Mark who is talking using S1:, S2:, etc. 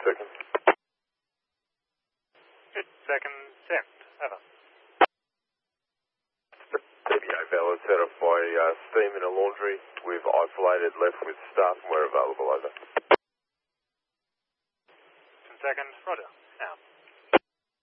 S1: second.
S2: 10 seconds sent. Over.
S1: DBA Bella, set up by steam in a laundry. We've isolated, left with staff, and we're available. Over.
S2: 10 seconds. Roger.